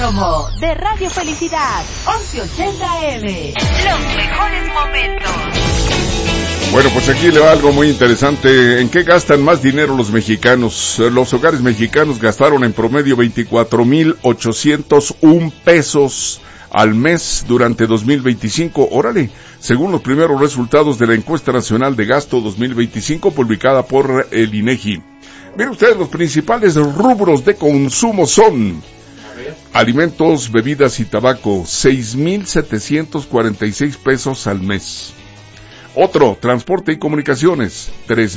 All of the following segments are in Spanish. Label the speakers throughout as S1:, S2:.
S1: promo de Radio Felicidad, 1180 AM. Los mejores momentos.
S2: Bueno, pues aquí le va algo muy interesante. ¿En qué gastan más dinero los mexicanos? Los hogares mexicanos gastaron en promedio 24,801 pesos al mes durante 2025. Órale, según los primeros resultados de la Encuesta Nacional de Gasto 2025 publicada por el INEGI. Miren ustedes, los principales rubros de consumo son alimentos, bebidas y tabaco, 6,746 pesos al mes. Otro, transporte y comunicaciones,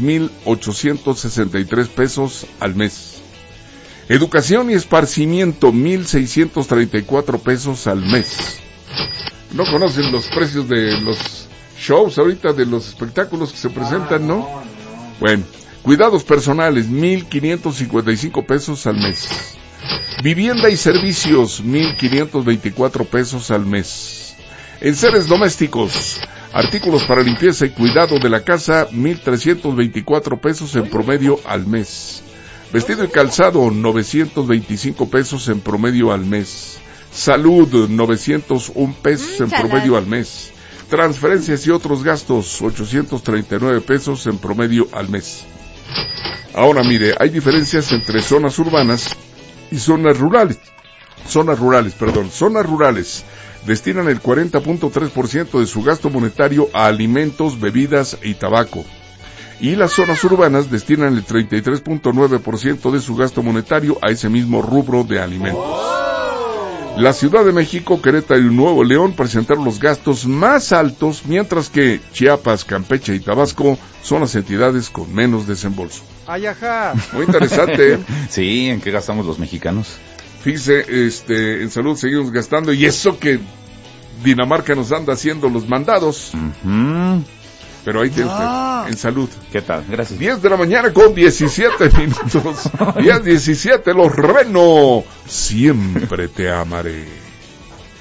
S2: 3,863 pesos al mes. Educación y esparcimiento, 1,634 pesos al mes. ¿No conocen los precios de los shows ahorita, de los espectáculos que se presentan, no? Bueno, cuidados personales, 1,555 pesos al mes. Vivienda y servicios, 1,524 pesos al mes. Enseres domésticos, artículos para limpieza y cuidado de la casa, 1,324 pesos en promedio al mes. Vestido y calzado, 925 pesos en promedio al mes. Salud, 901 pesos en promedio al mes. Transferencias y otros gastos, 839 pesos en promedio al mes. Ahora mire, hay diferencias entre zonas urbanas y zonas rurales. Zonas rurales destinan el 40.3% de su gasto monetario a alimentos, bebidas y tabaco. Y las zonas urbanas destinan el 33.9% de su gasto monetario a ese mismo rubro de alimentos. La Ciudad de México, Querétaro y Nuevo León presentaron los gastos más altos, mientras que Chiapas, Campeche y Tabasco son las entidades con menos desembolso.
S3: ¡Ay, ajá!
S2: Muy interesante, ¿eh?
S4: Sí, ¿en qué gastamos los mexicanos?
S2: Fíjese, en salud seguimos gastando, y eso que Dinamarca nos anda haciendo los mandados. Pero ahí tiene usted, en salud.
S4: ¿Qué tal? Gracias.
S2: 10 de la mañana con 17 minutos. 10:17, los Reno. Siempre te amaré.